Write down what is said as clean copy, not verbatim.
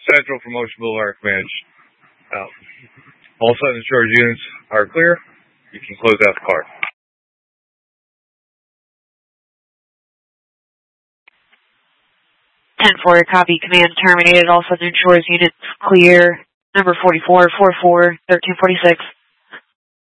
Central from Ocean Boulevard Command. All Southern Shores units are clear. You can close out the car. 10-4, copy. Command terminated. All Southern Shores units clear. Number 4444, 1346.